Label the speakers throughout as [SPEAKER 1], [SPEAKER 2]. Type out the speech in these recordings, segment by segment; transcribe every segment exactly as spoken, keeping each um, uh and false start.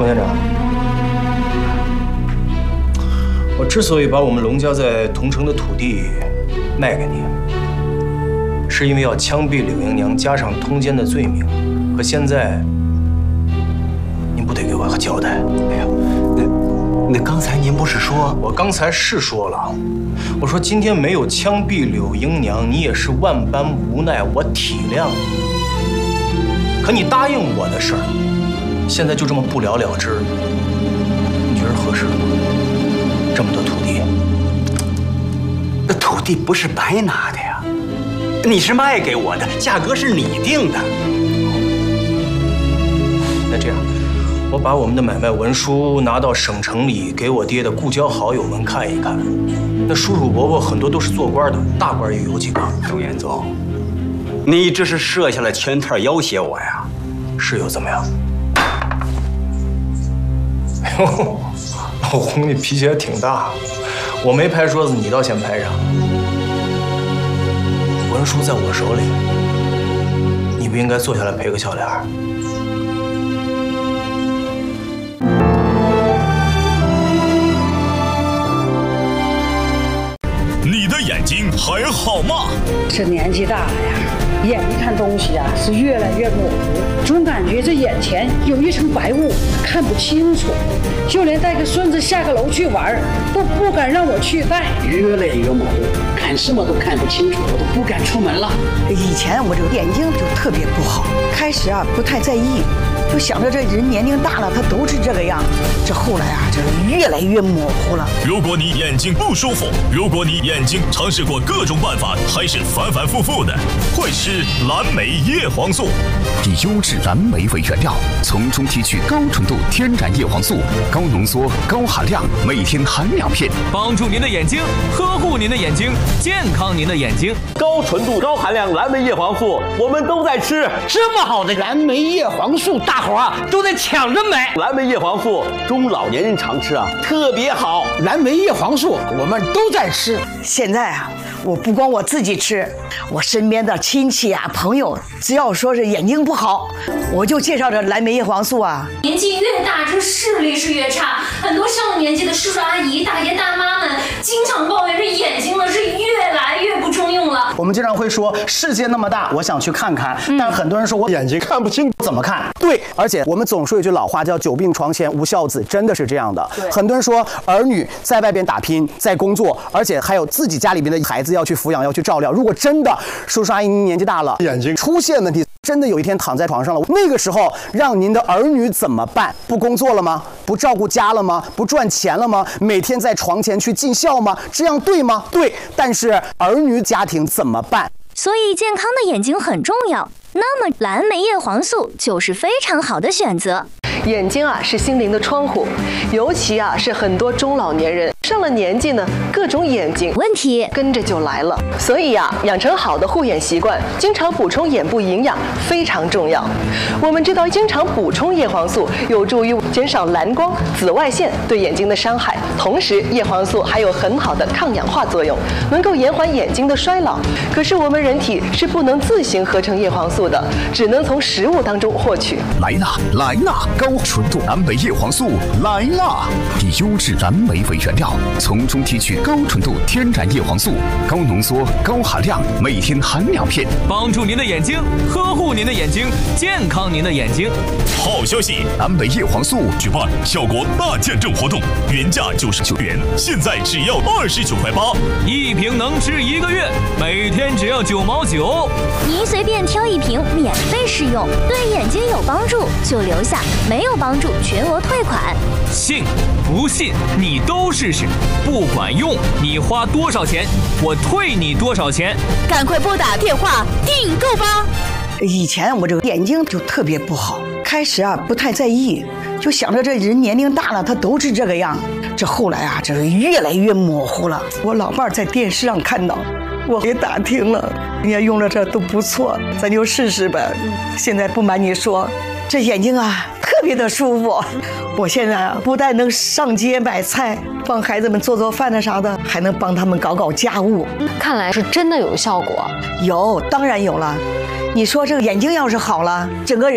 [SPEAKER 1] 院长，我之所以把我们龙家在桐城的土地卖给你，是因为要枪毙柳英娘，加上通奸的罪名。可现在，您不得给我个交代？
[SPEAKER 2] 哎呀，那那刚才您不是说……
[SPEAKER 1] 我刚才是说了，我说今天没有枪毙柳英娘，你也是万般无奈，我体谅你。可你答应我的事儿，现在就这么不了了之，你觉得合适吗？这么多土地，
[SPEAKER 2] 那土地不是白拿的呀，你是卖给我的，价格是你定的。
[SPEAKER 1] 那这样，我把我们的买卖文书拿到省城里，给我爹的故交好友们看一看。那叔叔伯伯很多都是做官的，大官也有几个。
[SPEAKER 2] 董彦宗，你这是设下了圈套要挟我呀？
[SPEAKER 1] 是又怎么样？哎呦，老洪，你脾气还挺大。我没拍桌子，你倒先拍上。文书在我手里，你不应该坐下来赔个笑脸？
[SPEAKER 3] 你的眼睛还好吗？
[SPEAKER 4] 这年纪大了呀，眼睛看东西啊是越来越模糊，总感觉这眼前有一层白雾，看不清楚。就连带个孙子下个楼去玩，都不敢让我去带，越来越模糊，看什么都看不清楚，我都不敢出门了。
[SPEAKER 5] 以前我这个眼睛就特别不好，开始啊不太在意，就想着这人年龄大了，他都是这个样。这后来啊，这越来越模糊了。
[SPEAKER 3] 如果你眼睛不舒服，如果你眼睛尝试过各种办法，还是反反复复的，会吃蓝莓叶黄素。
[SPEAKER 6] 以优质蓝莓为原料，从中提取高纯度天然叶黄素，高浓缩、高含量，每天含两片，
[SPEAKER 7] 帮助您的眼睛，呵护您的眼睛，健康您的眼睛。
[SPEAKER 8] 高纯度、高含量蓝莓叶黄素，我们都在吃。
[SPEAKER 4] 这么好的蓝莓叶黄素，大伙啊都在抢着买。
[SPEAKER 8] 蓝莓叶黄素中老年人常吃啊，特别好。
[SPEAKER 4] 蓝莓叶黄素我们都在吃。
[SPEAKER 5] 现在啊，我不光我自己吃，我身边的亲戚啊、朋友，只要说是眼睛不好，我就介绍这蓝莓叶黄素啊。
[SPEAKER 9] 年纪越大，这视力是越差。很多上了年纪的叔叔阿姨、大爷大妈们，经常抱怨这眼睛呢是越来越不中用了。
[SPEAKER 10] 我们经常会说世界那么大，我想去看看，嗯、但很多人说我眼睛看不清，怎么看？对，而且我们总说一句老话叫久病床前无孝子，真的是这样的。很多人说儿女在外边打拼，在工作，而且还有自己家里边的孩子要去抚养，要去照料。如果真的叔叔阿姨您年纪大了，眼睛出现问题，真的有一天躺在床上了，那个时候让您的儿女怎么办？不工作了吗？不照顾家了吗？不赚钱了吗？每天在床前去尽孝吗？这样对吗？对。但是儿女家庭怎么办？
[SPEAKER 11] 所以健康的眼睛很重要。那么蓝莓叶黄素就是非常好的选择。
[SPEAKER 12] 眼睛啊是心灵的窗户，尤其啊是很多中老年人上了年纪呢，各种眼睛
[SPEAKER 11] 问题
[SPEAKER 12] 跟着就来了。所以呀，养成好的护眼习惯，经常补充眼部营养非常重要。我们知道，经常补充叶黄素有助于减少蓝光、紫外线对眼睛的伤害，同时叶黄素还有很好的抗氧化作用，能够延缓眼睛的衰老。可是我们人体是不能自行合成叶黄素的，只能从食物当中获取。
[SPEAKER 6] 来啦，来啦！高纯度蓝莓叶黄素来啦！以优质蓝莓为原料，从中提取高纯度天然叶黄素，高浓缩、高含量，每天含两片，
[SPEAKER 7] 帮助您的眼睛，呵护您的眼睛，健康您的眼睛。
[SPEAKER 3] 好消息！蓝莓叶黄素举办效果大见证活动，原价九十九元，现在只要二十九块八，
[SPEAKER 7] 一瓶能吃一个月，每天只要九毛九。
[SPEAKER 11] 您随便挑一瓶，免费试用，对眼睛有帮助就留下，没有帮助全额退款。
[SPEAKER 7] 信不信你都试试，不管用你花多少钱，我退你多少钱。
[SPEAKER 13] 赶快拨打电话订购吧。
[SPEAKER 5] 以前我这个眼睛就特别不好，开始啊不太在意，就想着这人年龄大了，他都是这个样。这后来啊，这是越来越模糊了。我老伴儿在电视上看到，我也打听了，人家用了这都不错，咱就试试呗。现在不瞒你说，这眼睛啊特别的舒服。我现在啊不但能上街买菜，帮孩子们做做饭的啥的，还能帮他们搞搞家务。
[SPEAKER 14] 看来是真的有效果。
[SPEAKER 5] 有，当然有了。你说这个眼睛要是好了，整个人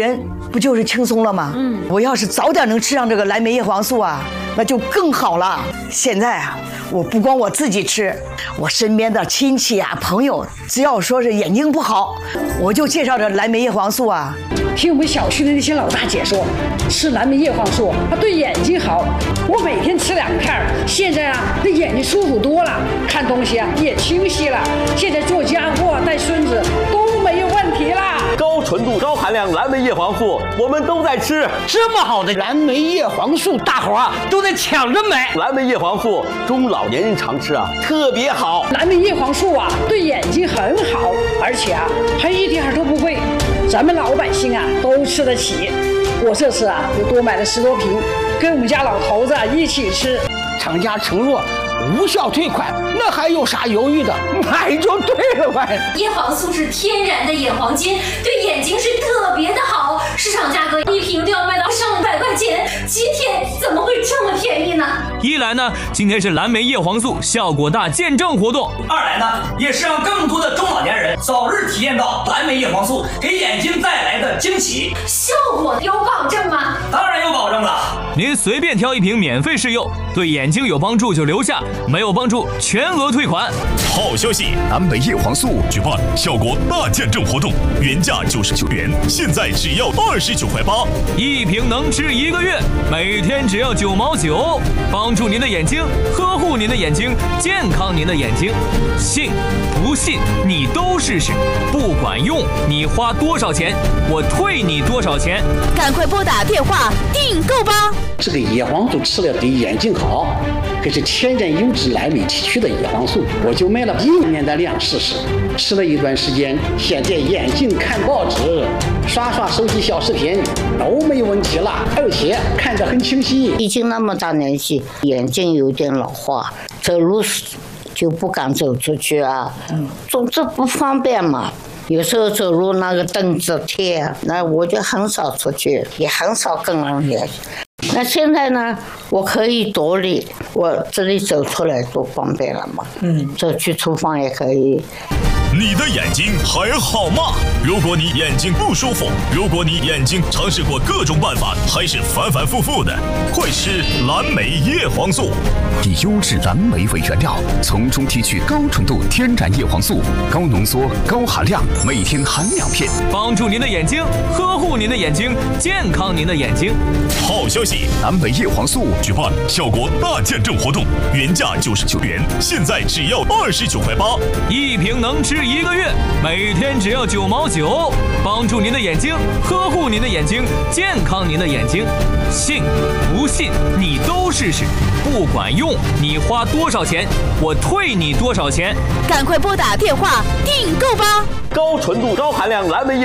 [SPEAKER 5] 不就是轻松了吗？嗯，我要是早点能吃上这个蓝莓叶黄素啊，那就更好了。现在啊，我不光我自己吃，我身边的亲戚啊、朋友，只要说是眼睛不好，我就介绍这蓝莓叶黄素啊。
[SPEAKER 4] 听我们小区的那些老大姐说，吃蓝莓叶黄素它对眼睛好，我每天吃两片，现在啊，那眼睛舒服多了，看东西啊也清晰了，现在做家务啊、带孙子都没有问题啦。
[SPEAKER 8] 高纯度、高含量蓝莓叶黄素，我们都在吃。
[SPEAKER 14] 这么好的蓝莓叶黄素，大伙啊都在抢着买。
[SPEAKER 8] 蓝莓叶黄素中老年人常吃啊，特别好。
[SPEAKER 4] 蓝莓叶黄素啊，对眼睛很好，而且啊还一点都不贵，咱们老百姓啊都吃得起。我这次啊又多买了十多瓶，跟我们家老头子啊一起吃。
[SPEAKER 14] 厂家承诺无效退款，那还有啥犹豫的？买就对了呗。
[SPEAKER 9] 叶黄素是天然的叶黄金，对眼睛是特别的好，市场价格一瓶都要卖到上百块钱，今天怎么会这么便宜呢？
[SPEAKER 7] 一来呢，今天是蓝莓叶黄素效果大见证活动；
[SPEAKER 15] 二来呢，也是让更多的中老年人早日体验到蓝莓叶黄素给眼睛带来的惊喜。
[SPEAKER 9] 效果有保证吗？
[SPEAKER 15] 当然有保证了。
[SPEAKER 7] 您随便挑一瓶免费试用，对眼睛有帮助就留下，没有帮助全额退款。
[SPEAKER 3] 好消息，蓝莓叶黄素举办效果大见证活动，原价九十九元，现在只要二十九块八，
[SPEAKER 7] 一瓶能吃一个月，每天只要九毛九，帮助您的眼睛，呵护您的眼睛，健康您的眼睛。信不信你都试试，不管用你花多少钱，我退你多少钱。
[SPEAKER 13] 赶快拨打电话订购吧。
[SPEAKER 14] 这个叶黄素吃了对眼睛好，可是天然优质蓝莓提取的叶黄素，我就买了一年的量试试，吃了一段时间，现在眼睛看报纸、刷刷手机小视频都没有问题了，而且看得很清晰。
[SPEAKER 16] 已经那么大年纪，眼睛有点老化，走路就不敢走出去啊，总之不方便嘛。有时候走路那个凳子贴，那我就很少出去，也很少跟人联系。那现在呢，我可以独立，我这里走出来多方便了嘛。嗯，走去厨房也可以。
[SPEAKER 3] 你的眼睛还好吗？如果你眼睛不舒服，如果你眼睛尝试过各种办法，还是反反复复的，快吃蓝莓叶黄素。
[SPEAKER 6] 以优质蓝莓为原料，从中提取高纯度天然叶黄素，高浓缩、高含量，每天含两片，
[SPEAKER 7] 帮助您的眼睛，呵护您的眼睛，健康您的眼睛。
[SPEAKER 3] 好消息，蓝莓叶黄素举办效果大见证活动，原价九十九元，现在只要二十九块八，
[SPEAKER 7] 一瓶能吃一个月，每天只要九毛九，帮助您的眼睛，呵护您的眼睛，健康您的眼睛。信不信你都试试，不管用你花多少钱，我退你多少钱。
[SPEAKER 13] 赶快拨打电话订购吧。
[SPEAKER 8] 高纯度、高含量蓝莓叶